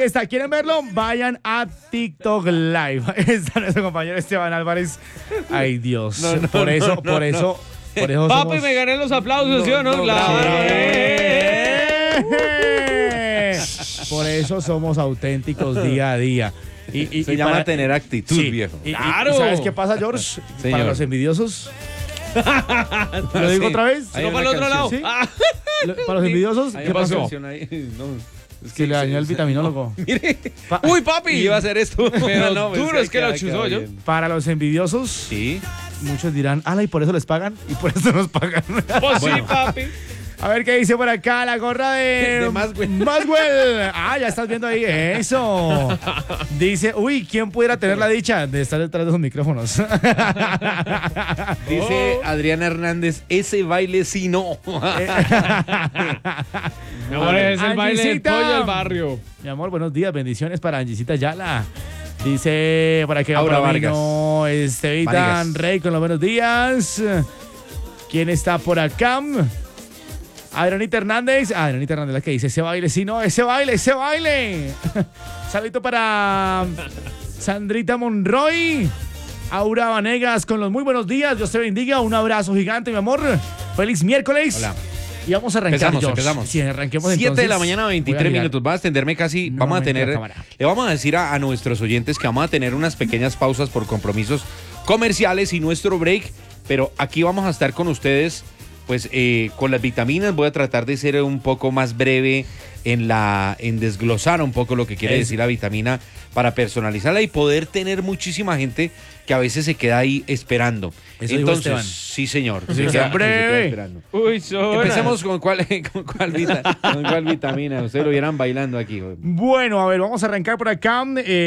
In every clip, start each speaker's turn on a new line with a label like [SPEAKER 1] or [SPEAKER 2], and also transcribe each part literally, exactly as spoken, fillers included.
[SPEAKER 1] está. ¿Quieren verlo? Vayan a TikTok Live. Está nuestro compañero Esteban Álvarez. Ay, Dios.
[SPEAKER 2] No, no,
[SPEAKER 1] por eso,
[SPEAKER 2] no,
[SPEAKER 1] por
[SPEAKER 2] no,
[SPEAKER 1] eso,
[SPEAKER 2] no.
[SPEAKER 1] por eso
[SPEAKER 3] Papi,
[SPEAKER 1] somos...
[SPEAKER 3] me gané los aplausos, ¿sí o no?
[SPEAKER 2] no,
[SPEAKER 3] Claro.
[SPEAKER 1] ¡Eh! Por eso somos auténticos día a día. Y, y,
[SPEAKER 2] Se
[SPEAKER 1] y
[SPEAKER 2] llama
[SPEAKER 1] para-
[SPEAKER 2] tener actitud,
[SPEAKER 1] Sí.
[SPEAKER 2] viejo.
[SPEAKER 1] Y- y-
[SPEAKER 3] ¡Claro!
[SPEAKER 1] ¿y ¿Sabes qué pasa, George?
[SPEAKER 2] Señor.
[SPEAKER 1] Para los envidiosos. ¿Lo digo
[SPEAKER 2] Sí.
[SPEAKER 1] otra vez?
[SPEAKER 2] Hay
[SPEAKER 3] No
[SPEAKER 2] una
[SPEAKER 3] para el otro lado.
[SPEAKER 2] canción,
[SPEAKER 1] ¿sí?
[SPEAKER 3] Ah,
[SPEAKER 1] Lo- Para los envidiosos,
[SPEAKER 2] Hay
[SPEAKER 1] ¿qué
[SPEAKER 2] una
[SPEAKER 1] pasó?
[SPEAKER 2] canción ahí, no, es
[SPEAKER 1] Que le dañó el
[SPEAKER 2] se-
[SPEAKER 1] vitaminólogo.
[SPEAKER 2] Mire,
[SPEAKER 1] Pa-
[SPEAKER 3] Uy, papi.
[SPEAKER 2] iba a hacer esto.
[SPEAKER 3] Pero
[SPEAKER 2] No, pues,
[SPEAKER 3] duro es que lo
[SPEAKER 2] queda-
[SPEAKER 3] chuzó
[SPEAKER 2] queda
[SPEAKER 3] yo.
[SPEAKER 2] bien.
[SPEAKER 1] Para los envidiosos,
[SPEAKER 2] Sí.
[SPEAKER 1] muchos dirán, ala, y por eso les pagan, y por eso nos pagan.
[SPEAKER 3] Pues sí, papi.
[SPEAKER 1] A ver qué dice por acá la gorra de...
[SPEAKER 2] De Maswell.
[SPEAKER 1] Maswell. Ah, ya estás viendo ahí. Eso. Dice, uy, ¿quién pudiera tener la dicha de estar detrás de esos micrófonos?
[SPEAKER 2] Dice Adriana Hernández, ese baile sí no.
[SPEAKER 3] Mi amor, es el baile del
[SPEAKER 1] Angisita.
[SPEAKER 3] pollo del barrio.
[SPEAKER 1] Mi amor, buenos días. Bendiciones para Angisita Yala. Dice por aquí
[SPEAKER 2] Aura
[SPEAKER 1] no, Estevitan
[SPEAKER 2] Vanegas.
[SPEAKER 1] Rey con los buenos días. ¿Quién está por acá? Adrianita Hernández. Ah, Adrianita Hernández, la que dice ese baile, sí, no, ese baile, ese baile. Saludito para Sandrita Monroy. Aura Vanegas con los muy buenos días. Dios te bendiga. Un abrazo gigante, mi amor. Feliz miércoles.
[SPEAKER 2] Hola.
[SPEAKER 1] Y vamos a arrancar,
[SPEAKER 2] Empezamos,
[SPEAKER 1] George.
[SPEAKER 2] empezamos.
[SPEAKER 1] Sí, arranquemos
[SPEAKER 2] siete
[SPEAKER 1] entonces.
[SPEAKER 2] de la mañana,
[SPEAKER 1] Voy a
[SPEAKER 2] veintitrés
[SPEAKER 1] girar.
[SPEAKER 2] minutos. Va a extenderme casi. Vamos a
[SPEAKER 1] Nuevamente
[SPEAKER 2] tener.
[SPEAKER 1] la cámara.
[SPEAKER 2] Le vamos a decir a, a nuestros oyentes que vamos a tener unas pequeñas pausas por compromisos comerciales y nuestro break. Pero aquí vamos a estar con ustedes, pues eh, con las vitaminas. Voy a tratar de ser un poco más breve en la en desglosar un poco lo que quiere
[SPEAKER 1] Es-
[SPEAKER 2] decir la vitamina para personalizarla y poder tener muchísima gente que a veces se queda ahí esperando.
[SPEAKER 1] Eso dijo
[SPEAKER 2] Entonces,
[SPEAKER 1] Esteban.
[SPEAKER 2] sí, señor.
[SPEAKER 1] Eso
[SPEAKER 2] se
[SPEAKER 1] dijo
[SPEAKER 2] queda-
[SPEAKER 1] Esteban.
[SPEAKER 2] se queda
[SPEAKER 1] Breve.
[SPEAKER 2] esperando.
[SPEAKER 3] Uy, sola.
[SPEAKER 2] Empecemos con cuál, con cuál, vita- con cuál vitamina. Ustedes lo vieran bailando aquí. güey.
[SPEAKER 1] Bueno, a ver, vamos a arrancar por acá.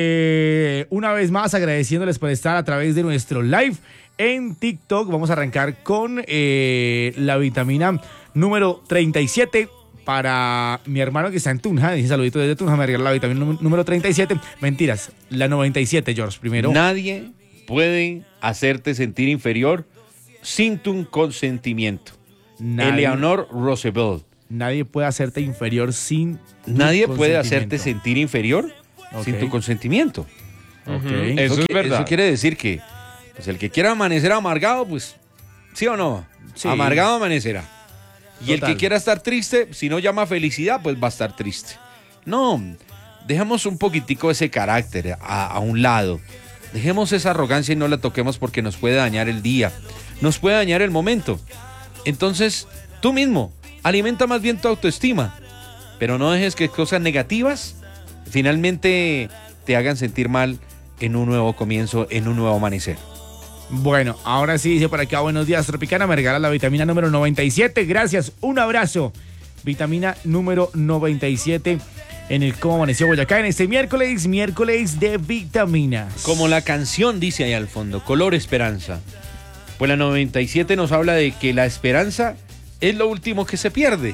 [SPEAKER 1] eh, una vez más agradeciéndoles por estar a través de nuestro live en TikTok. Vamos a arrancar con eh, la vitamina número treinta y siete. Para mi hermano que está en Tunja, dice saludito desde Tunja, me regala la vitamina nú- número treinta y siete. Mentiras, la noventa y siete, George, primero.
[SPEAKER 2] Nadie puede hacerte sentir inferior sin tu consentimiento.
[SPEAKER 1] Nadie,
[SPEAKER 2] Eleanor Roosevelt.
[SPEAKER 1] nadie puede hacerte inferior sin tu
[SPEAKER 2] Nadie puede hacerte
[SPEAKER 1] consentimiento.
[SPEAKER 2] sentir inferior sin
[SPEAKER 1] Ok.
[SPEAKER 2] tu consentimiento.
[SPEAKER 1] Ok.
[SPEAKER 3] Eso es
[SPEAKER 2] qui-
[SPEAKER 3] verdad.
[SPEAKER 2] Eso quiere decir que pues, el que quiera amanecer amargado, pues, ¿sí o no?
[SPEAKER 1] Sí.
[SPEAKER 2] Amargado amanecerá. Y el
[SPEAKER 1] Total.
[SPEAKER 2] que quiera estar triste, si no llama felicidad, pues va a estar triste. No, dejemos un poquitico ese carácter a, a un lado. Dejemos esa arrogancia y no la toquemos porque nos puede dañar el día, nos puede dañar el momento. Entonces, tú mismo, alimenta más bien tu autoestima, pero no dejes que cosas negativas finalmente te hagan sentir mal en un nuevo comienzo, en un nuevo amanecer.
[SPEAKER 1] Bueno, ahora sí dice por acá, buenos días, Tropicana, me regala la vitamina número noventa y siete, gracias, un abrazo. Vitamina número noventa y siete en el Cómo Amaneció Boyacá en este miércoles, miércoles de vitaminas.
[SPEAKER 2] Como la canción dice ahí al fondo, color esperanza. Pues la noventa y siete nos habla de que la esperanza es lo último que se pierde.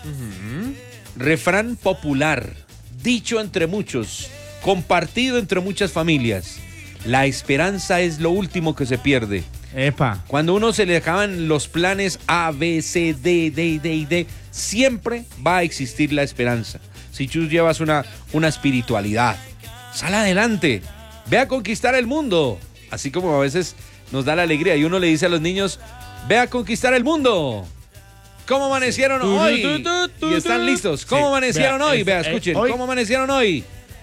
[SPEAKER 2] Refrán popular, dicho entre muchos, compartido entre muchas familias. La esperanza es lo último que se pierde.
[SPEAKER 1] Epa,
[SPEAKER 2] Cuando uno se le acaban los planes A, B, C, D, D, D y D, siempre va a existir la esperanza. Si tú llevas una, una espiritualidad, sal adelante, ve a conquistar el mundo. Así como a veces nos da la alegría y uno le dice a los niños, ve a conquistar el mundo. ¿Cómo amanecieron
[SPEAKER 3] Tu,
[SPEAKER 2] hoy?
[SPEAKER 3] tu, tu, tu,
[SPEAKER 2] Y están
[SPEAKER 3] tu.
[SPEAKER 2] listos. ¿Cómo
[SPEAKER 1] Sí,
[SPEAKER 2] amanecieron
[SPEAKER 1] vea,
[SPEAKER 2] hoy?
[SPEAKER 1] es-
[SPEAKER 2] Vea,
[SPEAKER 1] eh,
[SPEAKER 2] escuchen.
[SPEAKER 1] hoy-
[SPEAKER 2] ¿Cómo amanecieron hoy?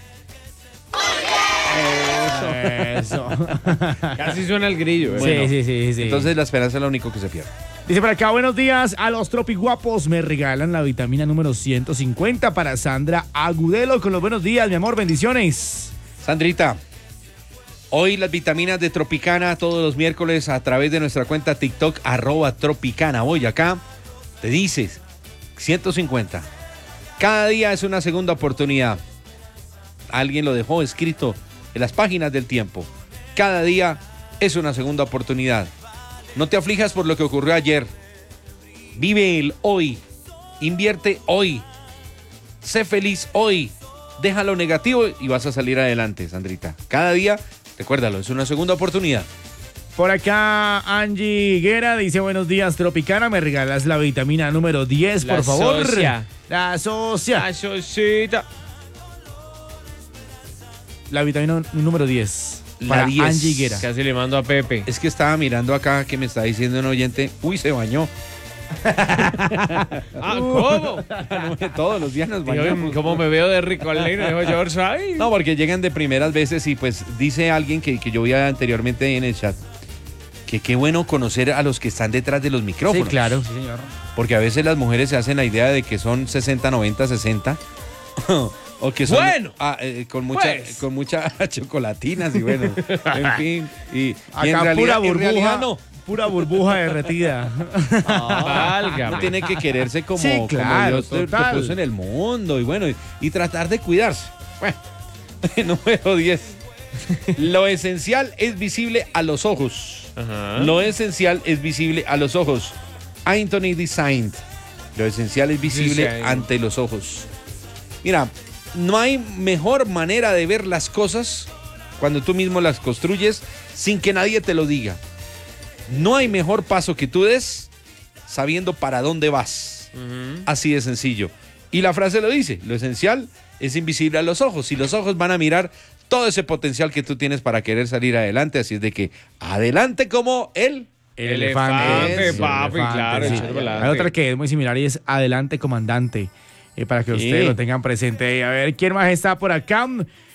[SPEAKER 1] eso.
[SPEAKER 3] Casi suena el grillo. eh.
[SPEAKER 2] Bueno,
[SPEAKER 1] sí, sí, sí, sí.
[SPEAKER 2] Entonces la esperanza es lo único que se pierde.
[SPEAKER 1] Dice por acá, buenos días, a los tropiguapos me regalan la vitamina número ciento cincuenta para Sandra Agudelo. Con los buenos días, mi amor, bendiciones.
[SPEAKER 2] Sandrita, hoy las vitaminas de Tropicana todos los miércoles a través de nuestra cuenta TikTok, arroba Tropicana. Hoy acá te dices ciento cincuenta. Cada día es una segunda oportunidad. Alguien lo dejó escrito en las páginas del tiempo. Cada día es una segunda oportunidad. No te aflijas por lo que ocurrió ayer. Vive el hoy. Invierte hoy. Sé feliz hoy. Deja lo negativo y vas a salir adelante, Sandrita. Cada día, recuérdalo, es una segunda oportunidad.
[SPEAKER 1] Por acá, Angie Higuera dice, buenos días, Tropicana, me regalas la vitamina número diez,
[SPEAKER 3] La
[SPEAKER 1] por favor.
[SPEAKER 3] socia.
[SPEAKER 1] La socia.
[SPEAKER 3] La chocita.
[SPEAKER 1] la vitamina número diez.
[SPEAKER 2] La
[SPEAKER 1] Para
[SPEAKER 2] diez.
[SPEAKER 1] Angie Higuera.
[SPEAKER 3] Casi le mando a Pepe.
[SPEAKER 2] Es que estaba mirando acá que me está diciendo un oyente, uy, se bañó.
[SPEAKER 3] Ah, ¿cómo?
[SPEAKER 2] Todos los días nos
[SPEAKER 3] Digo,
[SPEAKER 2] bañamos.
[SPEAKER 3] ¿cómo me veo de ricolino? Dijo George. Ay.
[SPEAKER 2] No, porque llegan de primeras veces y pues dice alguien que, que yo vi anteriormente en el chat que qué bueno conocer a los que están detrás de los
[SPEAKER 1] Sí,
[SPEAKER 2] micrófonos.
[SPEAKER 1] claro, sí, señor.
[SPEAKER 2] Porque a veces las mujeres se hacen la idea de que son sesenta, noventa, sesenta. O que son
[SPEAKER 3] Bueno,
[SPEAKER 2] ah, eh, con mucha
[SPEAKER 3] pues.
[SPEAKER 2] con muchas chocolatinas y bueno, en fin. Y, y en
[SPEAKER 1] Acá
[SPEAKER 2] realidad,
[SPEAKER 1] pura
[SPEAKER 2] en
[SPEAKER 1] burbuja,
[SPEAKER 2] realidad no.
[SPEAKER 1] pura burbuja derretida.
[SPEAKER 3] Válgame.
[SPEAKER 2] Uno tiene que quererse como,
[SPEAKER 1] Sí, claro,
[SPEAKER 2] como Dios te- te
[SPEAKER 1] total.
[SPEAKER 2] puso en el mundo y bueno, y, y tratar de cuidarse. Bueno, número diez. Lo esencial es visible a los ojos.
[SPEAKER 3] Ajá.
[SPEAKER 2] Lo esencial es visible a los ojos. Anthony Designed. Lo esencial es visible
[SPEAKER 3] Design.
[SPEAKER 2] ante los ojos. Mira, no hay mejor manera de ver las cosas cuando tú mismo las construyes sin que nadie te lo diga. No hay mejor paso que tú des sabiendo para dónde vas.
[SPEAKER 3] Ujú.
[SPEAKER 2] Así de sencillo. Y la frase lo dice, lo esencial es invisible a los ojos y los ojos van a mirar todo ese potencial que tú tienes para querer salir adelante. Así es de que adelante como él.
[SPEAKER 3] Elefante,
[SPEAKER 2] Eso,
[SPEAKER 3] papi, claro,
[SPEAKER 1] sí.
[SPEAKER 3] echar pa'lante.
[SPEAKER 1] Hay otra que es muy similar y es Adelante Comandante, eh, para que
[SPEAKER 2] Sí.
[SPEAKER 1] ustedes lo tengan presente. A ver, ¿quién más está por acá?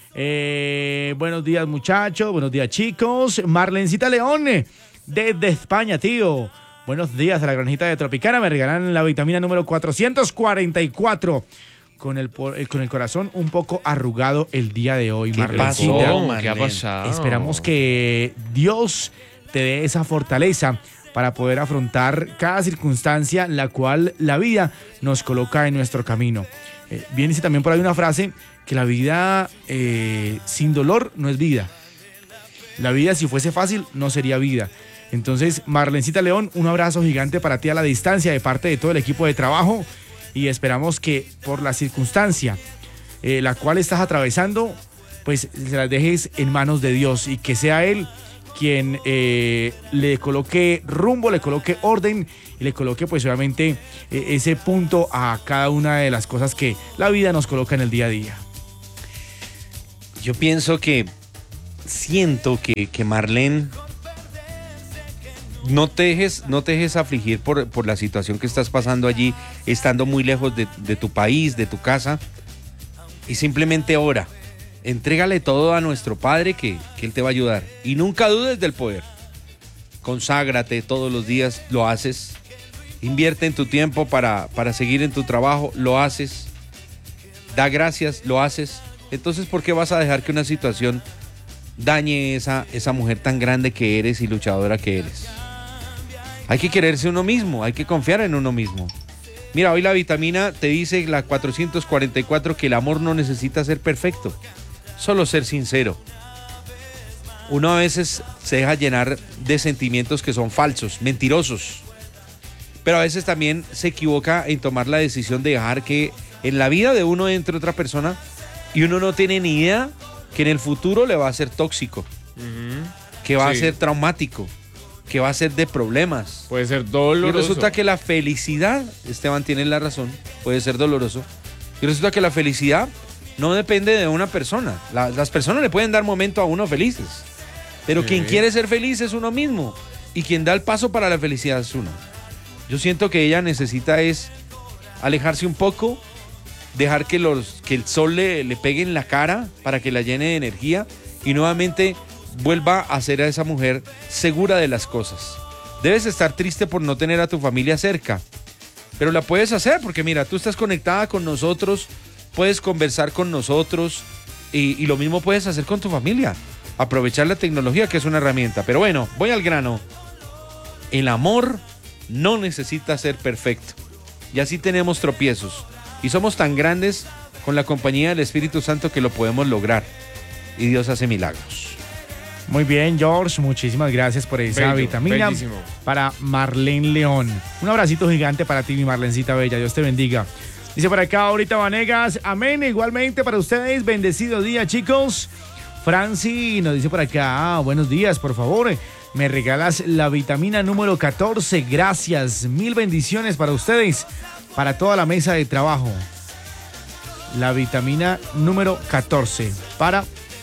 [SPEAKER 1] Eh, buenos días, muchachos. Buenos días, chicos. Marlencita León, eh, desde España, tío. Buenos días a la granjita de Tropicana. Me regalan la vitamina número cuatrocientos cuarenta y cuatro. Con el, por- eh, con el corazón un poco arrugado el día de hoy,
[SPEAKER 2] ¿Qué
[SPEAKER 1] Marlencita.
[SPEAKER 2] pasó,
[SPEAKER 3] ¿Cómo? ¿Qué ha
[SPEAKER 2] Marlene?
[SPEAKER 3] pasado?
[SPEAKER 1] Esperamos que Dios te dé esa fortaleza para poder afrontar cada circunstancia la cual la vida nos coloca en nuestro camino. Eh, bien dice también por ahí una frase que la vida eh, sin dolor no es vida. La vida si fuese fácil no sería vida. Entonces, Marlencita León, un abrazo gigante para ti a la distancia de parte de todo el equipo de trabajo y esperamos que por la circunstancia eh, la cual estás atravesando, pues se las dejes en manos de Dios y que sea Él quien eh, le coloque rumbo, le coloque orden y le coloque pues obviamente eh, ese punto a cada una de las cosas que la vida nos coloca en el día a día.
[SPEAKER 2] Yo pienso que siento que, que Marlene no te dejes, no te dejes afligir por, por la situación que estás pasando allí, estando muy lejos de, de tu país, de tu casa, y simplemente ora. Entrégale todo a nuestro Padre que, que Él te va a ayudar. Y nunca dudes del poder. Conságrate todos los días, lo haces. Invierte en tu tiempo para, para seguir en tu trabajo, lo haces. Da gracias, lo haces. Entonces, ¿por qué vas a dejar que una situación dañe esa, esa mujer tan grande que eres y luchadora que eres? Hay que quererse uno mismo, hay que confiar en uno mismo. Mira, hoy la vitamina te dice, la cuatrocientos cuarenta y cuatro, que el amor no necesita ser perfecto, solo ser sincero. Uno a veces se deja llenar de sentimientos que son falsos, mentirosos. Pero a veces también se equivoca en tomar la decisión de dejar que en la vida de uno entre otra persona y uno no tiene ni idea que en el futuro le va a ser tóxico,
[SPEAKER 3] Ujú.
[SPEAKER 2] que va
[SPEAKER 3] Sí.
[SPEAKER 2] a ser traumático, que va a ser de problemas.
[SPEAKER 3] Puede ser
[SPEAKER 2] Y
[SPEAKER 3] doloroso.
[SPEAKER 2] resulta que la felicidad, Esteban tiene la razón, puede ser doloroso. Y resulta que la felicidad no depende de una persona. La- las personas le pueden dar momento a uno felices. Pero
[SPEAKER 3] Sí.
[SPEAKER 2] quien quiere ser feliz es uno mismo. Y quien da el paso para la felicidad es uno. Yo siento que ella necesita es alejarse un poco, dejar que, los, que el sol le, le pegue en la cara para que la llene de energía y nuevamente vuelva a ser a esa mujer segura de las cosas. Debes estar triste por no tener a tu familia cerca, pero la puedes hacer porque mira, tú estás conectada con nosotros, puedes conversar con nosotros y, y lo mismo puedes hacer con tu familia. Aprovechar la tecnología, que es una herramienta. Pero bueno, voy al grano. El amor no necesita ser perfecto. Y así tenemos tropiezos. Y somos tan grandes con la compañía del Espíritu Santo que lo podemos lograr. Y Dios hace milagros.
[SPEAKER 1] Muy bien, George, muchísimas gracias por esa
[SPEAKER 3] Bello,
[SPEAKER 1] vitamina
[SPEAKER 3] bellísimo.
[SPEAKER 1] para Marlene León. Un abracito gigante para ti, mi Marlencita Bella. Dios te bendiga. Dice por acá ahorita Vanegas, amén, igualmente para ustedes, bendecido día, chicos. Franci nos dice por acá, ah, buenos días, por favor, me regalas la vitamina número catorce, gracias, mil bendiciones para ustedes, para toda la mesa de trabajo. La vitamina número catorce para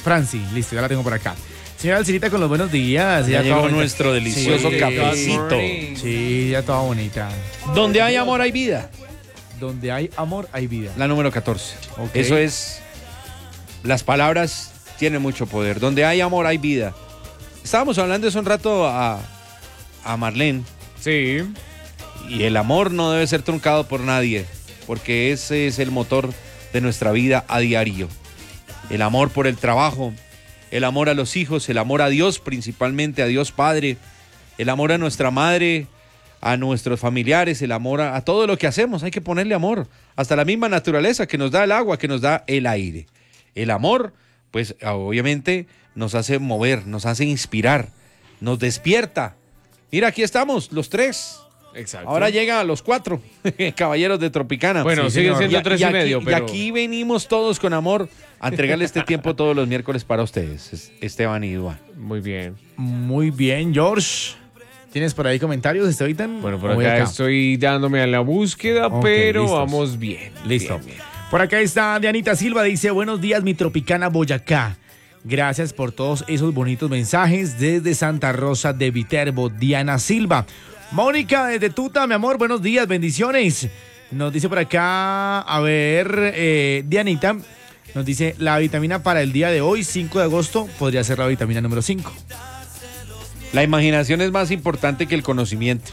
[SPEAKER 1] Franci, listo, ya la tengo por acá. Señora Alcirita con los buenos días.
[SPEAKER 2] Ya
[SPEAKER 1] toda
[SPEAKER 2] llegó
[SPEAKER 1] bonita.
[SPEAKER 2] nuestro delicioso
[SPEAKER 1] Sí,
[SPEAKER 2] cafecito.
[SPEAKER 1] Sí, ya toda bonita.
[SPEAKER 2] Donde hay amor hay vida.
[SPEAKER 1] Donde hay amor, hay vida.
[SPEAKER 2] La número catorce.
[SPEAKER 1] Ok.
[SPEAKER 2] Eso es. Las palabras tienen mucho poder. Donde hay amor hay vida. Estábamos hablando hace un rato a, a Marlene.
[SPEAKER 3] Sí.
[SPEAKER 2] Y el amor no debe ser truncado por nadie. Porque ese es el motor de nuestra vida a diario. El amor por el trabajo. El amor a los hijos. El amor a Dios, principalmente a Dios Padre. El amor a nuestra madre. A nuestros familiares, el amor a, a todo lo que hacemos, hay que ponerle amor, hasta la misma naturaleza que nos da el agua, que nos da el aire. El amor, pues obviamente nos hace mover, nos hace inspirar, nos despierta. Mira, aquí estamos, los tres.
[SPEAKER 3] Exacto.
[SPEAKER 2] Ahora llegan los cuatro caballeros de Tropicana.
[SPEAKER 3] Bueno,
[SPEAKER 1] Sí,
[SPEAKER 3] siguen
[SPEAKER 1] señor.
[SPEAKER 3] siendo
[SPEAKER 2] Y-
[SPEAKER 3] tres
[SPEAKER 2] y
[SPEAKER 3] y,
[SPEAKER 2] aquí-
[SPEAKER 3] medio,
[SPEAKER 2] y
[SPEAKER 3] pero...
[SPEAKER 2] aquí venimos todos con amor a entregarle este tiempo todos los miércoles para ustedes, Es- Esteban y Duan.
[SPEAKER 3] Muy bien.
[SPEAKER 1] Muy bien, George. ¿Tienes por ahí comentarios, Esteban?
[SPEAKER 3] Bueno, por
[SPEAKER 1] ¿O voy
[SPEAKER 3] acá, estoy dándome a la búsqueda,
[SPEAKER 1] Ok,
[SPEAKER 3] pero
[SPEAKER 1] listos.
[SPEAKER 3] vamos bien.
[SPEAKER 1] Listo.
[SPEAKER 3] Bien, bien.
[SPEAKER 1] Por acá está Dianita Silva, dice, buenos días, mi Tropicana Boyacá. Gracias por todos esos bonitos mensajes desde Santa Rosa de Viterbo, Diana Silva. Mónica desde Tuta, mi amor, buenos días, bendiciones. Nos dice por acá, a ver, eh, Dianita, nos dice, la vitamina para el día de hoy, cinco de agosto, podría ser la vitamina número cinco.
[SPEAKER 2] La imaginación es más importante que el conocimiento.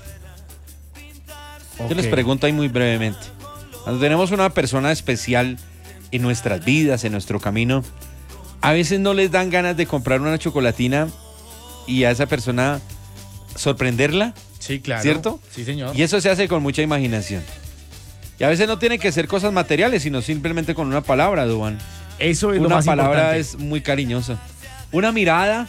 [SPEAKER 2] Yo les pregunto ahí muy brevemente. Cuando tenemos una persona especial en nuestras vidas, en nuestro camino, a veces no les dan ganas de comprar una chocolatina y a esa persona sorprenderla,
[SPEAKER 1] Sí, claro.
[SPEAKER 2] ¿cierto?
[SPEAKER 1] Sí, señor.
[SPEAKER 2] Y eso se hace con mucha imaginación. Y a veces no tienen que ser cosas materiales, sino simplemente con una palabra, Duan.
[SPEAKER 1] Eso es lo
[SPEAKER 2] Una
[SPEAKER 1] más
[SPEAKER 2] palabra
[SPEAKER 1] importante.
[SPEAKER 2] es muy cariñosa. Una mirada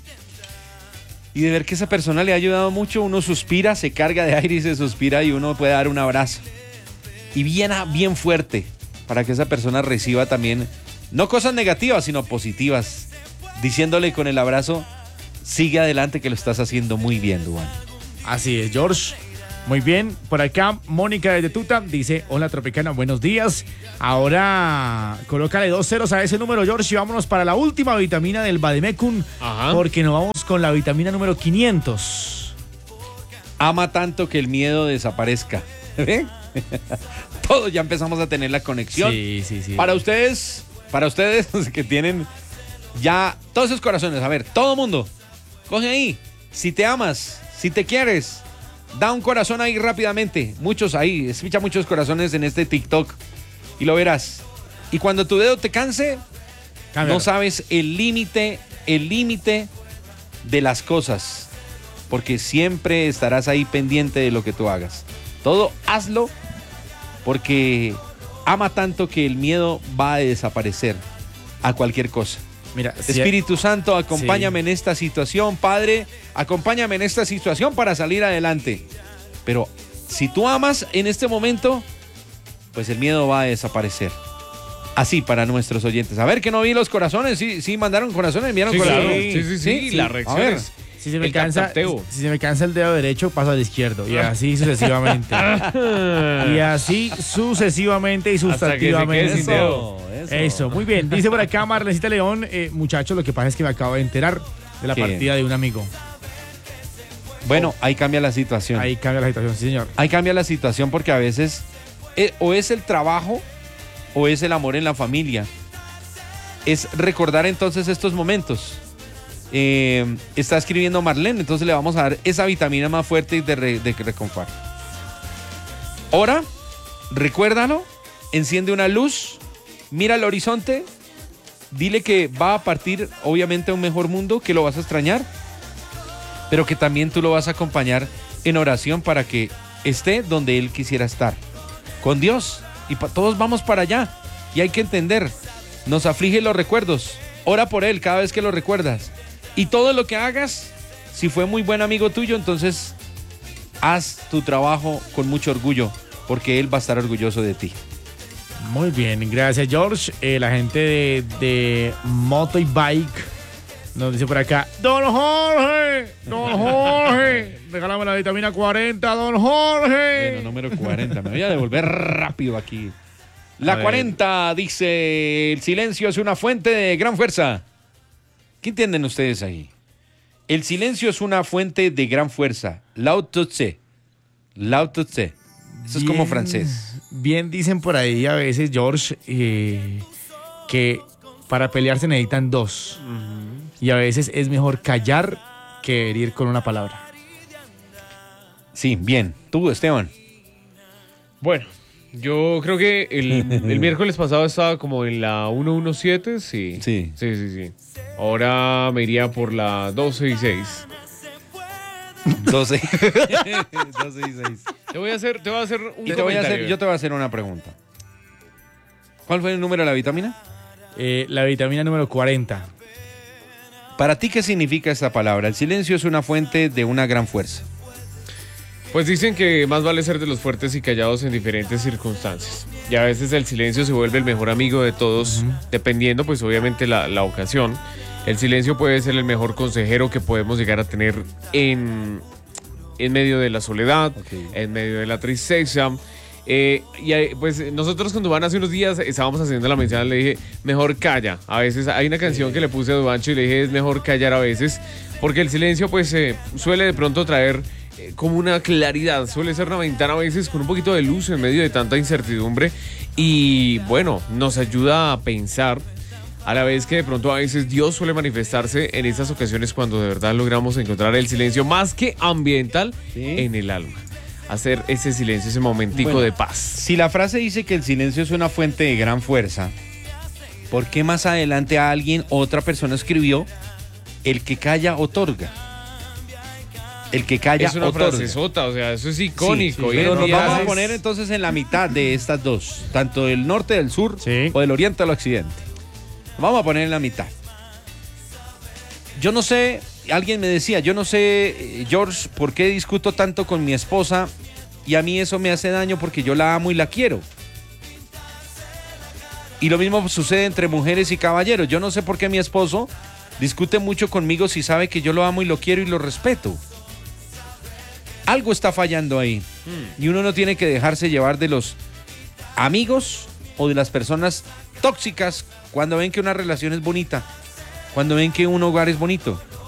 [SPEAKER 2] y de ver que esa persona le ha ayudado mucho, uno suspira, se carga de aire y se suspira y uno puede dar un abrazo. Y bien, bien fuerte para que esa persona reciba también, no cosas negativas, sino positivas, diciéndole con el abrazo, sigue adelante que lo estás haciendo muy bien, Duan.
[SPEAKER 1] Así es, George. Muy bien. Por acá, Mónica desde Tuta dice, hola Tropicana, buenos días. Ahora, colócale dos ceros a ese número, George, y vámonos para la última vitamina del Bademecum,
[SPEAKER 3] Ajá.
[SPEAKER 1] porque nos vamos con la vitamina número quinientos.
[SPEAKER 2] Ama tanto que el miedo desaparezca. ¿Eh? Todos ya empezamos a tener la conexión.
[SPEAKER 1] Sí, sí, sí.
[SPEAKER 2] Para ustedes, para ustedes que tienen ya todos esos corazones, a ver, todo mundo, coge ahí, si te amas, si te quieres, da un corazón ahí rápidamente, muchos ahí, escucha muchos corazones en este TikTok y lo verás. Y cuando tu dedo te canse,
[SPEAKER 1] Cámbialo.
[SPEAKER 2] no sabes el límite, el límite de las cosas, porque siempre estarás ahí pendiente de lo que tú hagas. Todo hazlo porque ama tanto que el miedo va a desaparecer a cualquier cosa.
[SPEAKER 1] Mira, si-
[SPEAKER 2] Espíritu Santo, acompáñame
[SPEAKER 1] Sí.
[SPEAKER 2] en esta situación, Padre, acompáñame en esta situación para salir adelante. Pero si tú amas en este momento, pues el miedo va a desaparecer. Así para nuestros oyentes. A ver, que no vi los corazones. Sí, sí mandaron corazones, enviaron
[SPEAKER 3] Sí, claro.
[SPEAKER 2] corazones.
[SPEAKER 3] Sí, sí, sí.
[SPEAKER 2] Sí,
[SPEAKER 3] Las
[SPEAKER 2] a ver.
[SPEAKER 3] reacciones.
[SPEAKER 1] si se me
[SPEAKER 3] el
[SPEAKER 1] cansa,
[SPEAKER 3] taptapteo.
[SPEAKER 1] si se me cansa el dedo derecho, paso al izquierdo. Y así sucesivamente. y así sucesivamente y
[SPEAKER 3] Hasta que se
[SPEAKER 1] sustantivamente.
[SPEAKER 3] quede sin dedo.
[SPEAKER 1] Eso, muy bien. Dice por acá Marlencita León, eh, muchachos, lo que pasa es que me acabo de enterar de la
[SPEAKER 2] ¿Qué?
[SPEAKER 1] partida de un amigo.
[SPEAKER 2] Bueno, ahí cambia la situación. Ahí,
[SPEAKER 1] Ahí cambia la situación, sí, señor.
[SPEAKER 2] cambia la situación porque a veces eh, o es el trabajo o es el amor en la familia. Es recordar entonces estos momentos. Eh, está escribiendo Marlene, entonces le vamos a dar esa vitamina más fuerte de, re, de reconfort. Ora, recuérdalo, enciende una luz, mira al horizonte, dile que va a partir obviamente a un mejor mundo, que lo vas a extrañar, pero que también tú lo vas a acompañar en oración para que esté donde él quisiera estar, con Dios, y pa- todos vamos para allá, y hay que entender, nos aflige los recuerdos, ora por él cada vez que lo recuerdas, y todo lo que hagas, si fue muy buen amigo tuyo, entonces haz tu trabajo con mucho orgullo, porque él va a estar orgulloso de ti.
[SPEAKER 1] Muy bien, gracias George. Eh, la gente de, de Moto y Bike nos dice por acá, Don Jorge, Don Jorge, regálame la vitamina cuarenta, Don Jorge.
[SPEAKER 2] Bueno, número cuarenta, me voy a devolver rápido aquí.
[SPEAKER 1] A
[SPEAKER 2] La
[SPEAKER 1] ver.
[SPEAKER 2] cuarenta dice, el silencio es una fuente de gran fuerza. ¿Qué entienden ustedes ahí? El silencio es una fuente de gran fuerza. Lao-Tzu. Lao-Tzu. Eso es como
[SPEAKER 1] Bien-
[SPEAKER 2] francés.
[SPEAKER 1] Bien dicen por ahí a veces, George, eh, que para pelear se necesitan dos. Y a veces es mejor callar que herir con una palabra.
[SPEAKER 2] Sí, bien. Tú, Esteban.
[SPEAKER 3] Bueno, yo creo que el, el miércoles pasado estaba como en la ciento diecisiete, sí.
[SPEAKER 2] Sí.
[SPEAKER 3] Sí, sí, sí. Ahora me iría por la doce y seis.
[SPEAKER 2] doce. doce y seis.
[SPEAKER 3] Te voy a hacer, te voy a hacer un
[SPEAKER 2] Yo te, voy a hacer,
[SPEAKER 3] comentario.
[SPEAKER 2] yo te voy a hacer una pregunta. ¿Cuál fue el número de la vitamina?
[SPEAKER 1] Eh, la vitamina número cuarenta.
[SPEAKER 2] ¿Para ti qué significa esta palabra? El silencio es una fuente de una gran fuerza.
[SPEAKER 3] Pues dicen que más vale ser de los fuertes y callados en diferentes circunstancias. Y a veces el silencio se vuelve el mejor amigo de todos, dependiendo pues obviamente la, la ocasión. El silencio puede ser el mejor consejero que podemos llegar a tener en, en medio de la soledad,
[SPEAKER 2] Ok.
[SPEAKER 3] en medio de la tristeza. Eh, y ahí, pues nosotros con Duván hace unos días estábamos haciendo la mención, le dije, mejor calla. A veces hay una canción que le puse a Duvancho y le dije, es mejor callar a veces, porque el silencio pues eh, suele de pronto traer eh, como una claridad, suele ser una ventana a veces con un poquito de luz en medio de tanta incertidumbre y bueno, nos ayuda a pensar. A la vez que de pronto a veces Dios suele manifestarse en estas ocasiones cuando de verdad logramos encontrar el silencio más que ambiental
[SPEAKER 2] Sí.
[SPEAKER 3] en el alma. Hacer ese silencio, ese momentico
[SPEAKER 2] Bueno,
[SPEAKER 3] de paz.
[SPEAKER 2] Si la frase dice que el silencio es una fuente de gran fuerza, ¿por qué más adelante a alguien, otra persona escribió, el que calla otorga? El que calla
[SPEAKER 3] Es una
[SPEAKER 2] otorga.
[SPEAKER 3] frasezota, o sea, eso es
[SPEAKER 2] Sí,
[SPEAKER 3] icónico.
[SPEAKER 2] sí,
[SPEAKER 3] Hoy
[SPEAKER 2] pero
[SPEAKER 3] en
[SPEAKER 2] nos
[SPEAKER 3] día
[SPEAKER 2] vamos a
[SPEAKER 3] es-
[SPEAKER 2] poner entonces en la mitad de estas dos, tanto del norte, del sur,
[SPEAKER 1] Sí.
[SPEAKER 2] o del oriente al occidente. Nos vamos a poner en la mitad. Yo no sé, alguien me decía, yo no sé, eh, George, por qué discuto tanto con mi esposa y a mí eso me hace daño porque yo la amo y la quiero. Y lo mismo sucede entre mujeres y caballeros. Yo no sé por qué mi esposo discute mucho conmigo si sabe que yo lo amo y lo quiero y lo respeto. Algo está fallando ahí. Y uno no tiene que dejarse llevar de los amigos o de las personas tóxicas cuando ven que una relación es bonita, cuando ven que un hogar es bonito.